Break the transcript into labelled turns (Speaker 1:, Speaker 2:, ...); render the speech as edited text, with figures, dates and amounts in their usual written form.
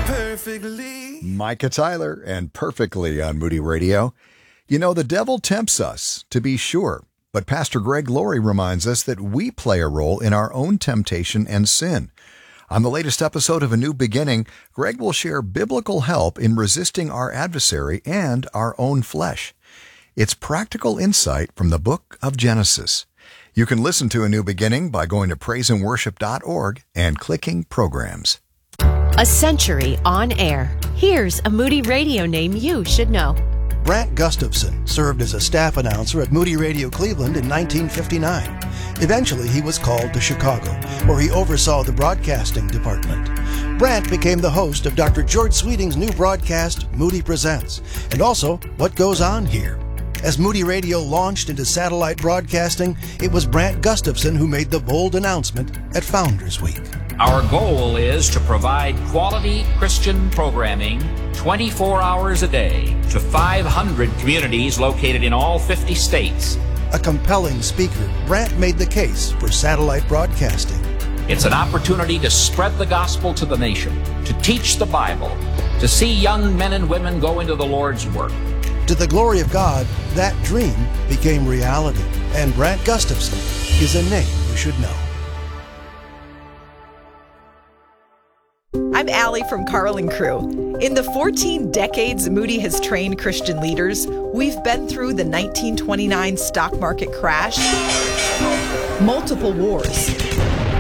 Speaker 1: Perfectly.
Speaker 2: Micah Tyler and Perfectly on Moody Radio. You know, the devil tempts us, to be sure, but Pastor Greg Laurie reminds us that we play a role in our own temptation and sin. On the latest episode of A New Beginning, Greg will share biblical help in resisting our adversary and our own flesh. It's practical insight from the book of Genesis. You can listen to A New Beginning by going to praiseandworship.org and clicking Programs.
Speaker 3: A century on air. Here's a Moody Radio name you should know.
Speaker 4: Brant Gustafson served as a staff announcer at Moody Radio Cleveland in 1959. Eventually, he was called to Chicago, where he oversaw the broadcasting department. Brant became the host of Dr. George Sweeting's new broadcast, Moody Presents, and also What Goes On Here. As Moody Radio launched into satellite broadcasting, it was Brant Gustafson who made the bold announcement at Founders Week.
Speaker 5: Our goal is to provide quality Christian programming 24 hours a day to 500 communities located in all 50 states.
Speaker 4: A compelling speaker, Brant made the case for satellite broadcasting.
Speaker 5: It's an opportunity to spread the gospel to the nation, to teach the Bible, to see young men and women go into the Lord's work.
Speaker 4: To the glory of God, that dream became reality, and Brant Gustafson is a name you should know.
Speaker 6: I'm Allie from Carl and Crew. In the 14 decades Moody has trained Christian leaders, we've been through the 1929 stock market crash, multiple wars,